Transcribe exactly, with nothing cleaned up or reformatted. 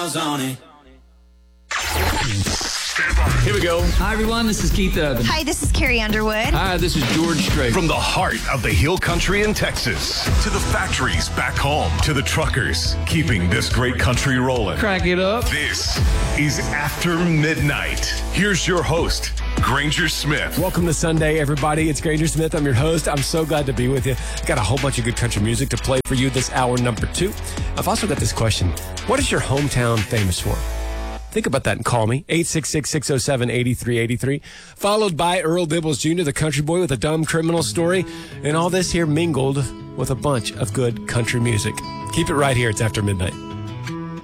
miles on it. Here we go. Hi, everyone. This is Keith Urban. Hi, this is Carrie Underwood. Hi, this is George Strait. From the heart of the Hill Country in Texas to the factories back home to the truckers keeping this great country rolling. Crack it up. This is After Midnight. Here's your host, Granger Smith. Welcome to Sunday, everybody. It's Granger Smith. I'm your host. I'm so glad to be with you. Got a whole bunch of good country music to play for you this hour number two. I've also got this question. What is your hometown famous for? Think about that and call me, eight six six, six oh seven, eight three eight three. Followed by Earl Dibbles Junior, the country boy with a dumb criminal story. And all this here mingled with a bunch of good country music. Keep it right here. It's After Midnight.